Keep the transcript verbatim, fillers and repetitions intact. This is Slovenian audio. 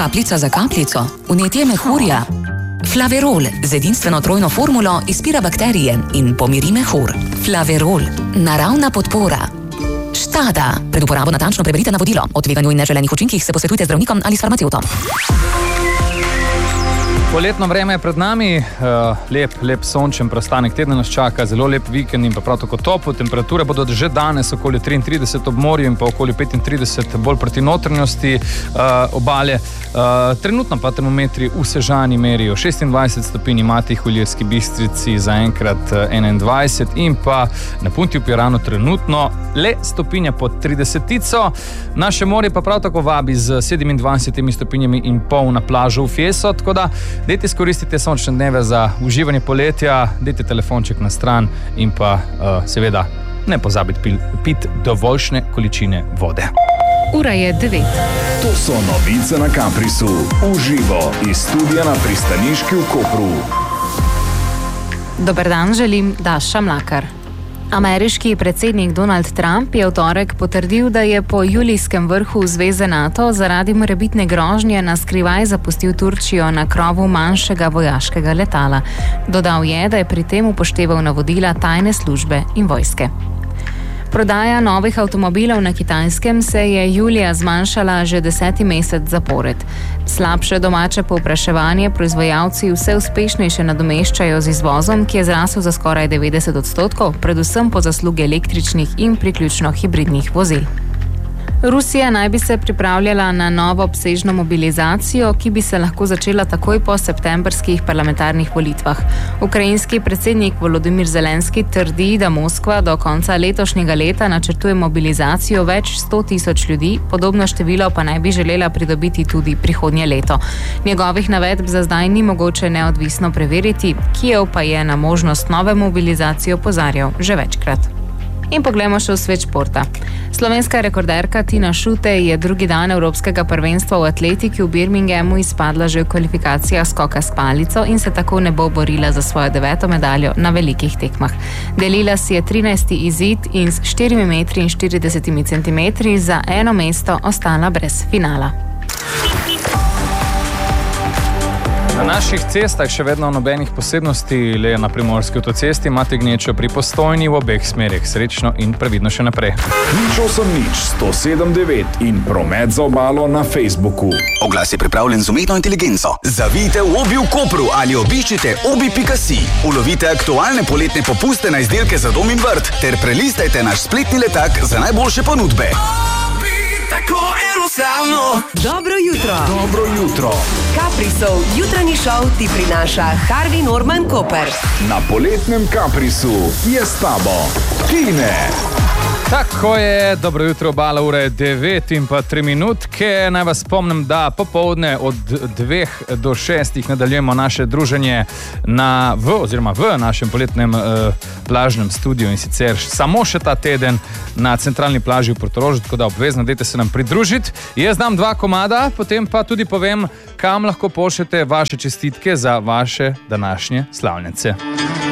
Kapljica za kapljico, vnetje mehurja. Flaverol z edinstveno trojno formulo izpira bakterije in pomiri mehur. Flaverol, naravna podpora. Štada. Pred uporabo natančno preberite navodilo. O tveganju in neželenih učinkih se posvetujte z zdravnikom ali s farmacevtom. Poletno vreme je pred nami, uh, lep, lep sončen preostanek tedna nas čaka, zelo lep vikend in pa prav tako toplo. Temperature bodo že danes okoli triintrideset ob morju in pa okoli petintrideset bolj proti notranjosti uh, obale. Uh, trenutno pa termometri v Sežani merijo šestindvajset stopinj, imate jih v Ilirski Bistrici zaenkrat enaindvajset in pa na Punti v Piranu trenutno le stopinja pod tridesetico. Naše morje pa prav tako vabi z sedemindvajsetimi stopinjami in pol na plažo v Fieso, tako da dajte izkoristite sončne dneve za uživanje poletja, dajte telefonček na stran in pa uh, seveda ne pozabite pil, piti dovoljšne količine vode. Ura je devet. To so novice na Kaprisu. Uživo iz studia na Pristaniški v Kopru. Dober dan, želim Daša Mlakar. Ameriški predsednik Donald Trump je v torek potrdil, da je po julijskem vrhu zveze NATO zaradi morebitne grožnje na skrivaj zapustil Turčijo na krovu manjšega vojaškega letala. Dodal je, da je pri tem upošteval navodila tajne službe in vojske. Prodaja novih avtomobilov na Kitajskem se je julija zmanjšala že deseti mesec zapored. Slabše domače povpraševanje proizvajalci vse uspešnejše nadomeščajo z izvozom, ki je zrasel za skoraj devetdeset odstotkov, predvsem po zaslugi električnih in priključno hibridnih vozil. Rusija naj bi se pripravljala na novo obsežno mobilizacijo, ki bi se lahko začela takoj po septembrskih parlamentarnih volitvah. Ukrajinski predsednik Volodymyr Zelenski trdi, da Moskva do konca letošnjega leta načrtuje mobilizacijo več sto tisoč ljudi, podobno število pa naj bi želela pridobiti tudi prihodnje leto. Njegovih navedb za zdaj ni mogoče neodvisno preveriti, Kijev pa je na možnost nove mobilizacije opozarjal že večkrat. In poglejmo še v svet športa. Slovenska rekorderka Tina Šutej je drugi dan Evropskega prvenstva v atletiki v Birminghamu izpadla že v kvalifikacijah skoka s palico in se tako ne bo borila za svojo deveto medaljo na velikih tekmah. Delila si je trinajsti izid in s štirimi metri in štiridesetimi centimetri za eno mesto ostala brez finala. Na naših cestah še vedno nobenih posebnosti, le na primorski avtocesti imate gnečo pri Postojni v obeh smerih. Srečno in previdno še naprej. Nič osem nič sto sedem devet in promet za obalo na Facebooku. Oglas je pripravljen z umetno inteligenco. Zavijte v Obi v Kopru ali obiščite obi pika si. Ulovite aktualne poletne popuste na izdelke za dom in vrt ter prelistajte naš spletni letak za najboljše ponudbe. Tako enostavno. Dobro jutro. Dobro jutro. Kaprisov jutranji šov ti prinaša Harvey Norman Koper. Na poletnem Kaprisu je s tabo Tine. Tako je, dobro jutro, obala, ura je devet in pa tri minutke. Naj vas spomnim, da popoldne od dveh do šestih nadaljujemo naše druženje na, v, oziroma v našem poletnem eh, plažnem studiu in sicer samo še ta teden na centralni plaži v Portorožu, tako da obvezno dajte se nam pridružiti. Jaz dam dva komada, potem pa tudi povem, kam lahko pošljete vaše čestitke za vaše današnje slavljence.